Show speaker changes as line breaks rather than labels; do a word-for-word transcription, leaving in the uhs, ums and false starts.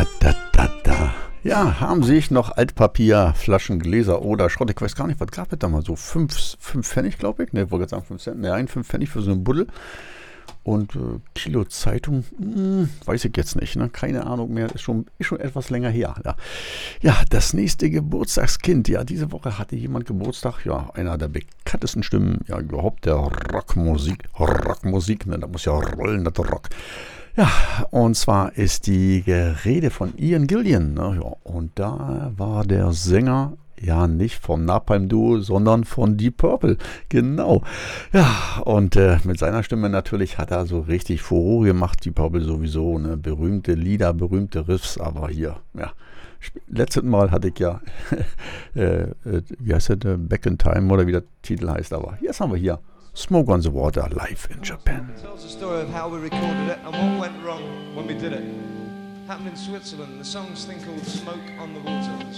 Da, da, da, da. Ja, haben sich noch Altpapier, Flaschen, Gläser oder Schrott. Ich weiß gar nicht, was gab es da mal so? Fünf, fünf Pfennig, glaube ich. Ne, wollte gerade sagen fünf Cent. Nein, fünf Pfennig für so einen Buddel. Und äh, Kilo Zeitung, hm, weiß ich jetzt nicht. Ne? Keine Ahnung mehr. Ist schon, ist schon etwas länger her. Ja. ja, das nächste Geburtstagskind. Ja, diese Woche hatte jemand Geburtstag. Ja, einer der bekanntesten Stimmen. Ja, überhaupt der Rockmusik. Rockmusik, ne? Da muss ja rollen, das Rock. Ja, und zwar ist die Rede von Ian Gillan. Ne? Ja, und da war der Sänger ja nicht vom Napalm-Duo, sondern von Deep Purple. Genau. Ja, und äh, mit seiner Stimme natürlich hat er so richtig Furore gemacht. Deep Purple sowieso, ne? Berühmte Lieder, berühmte Riffs, aber hier, ja. Letztes Mal hatte ich ja, äh, äh, wie heißt das, Back in Time oder wie der Titel heißt, aber jetzt haben wir hier Smoke on the Water live in Japan.
It tells the story of how we recorded it and what went wrong when we did it. Happened in Switzerland. The song's thing called Smoke on the Water.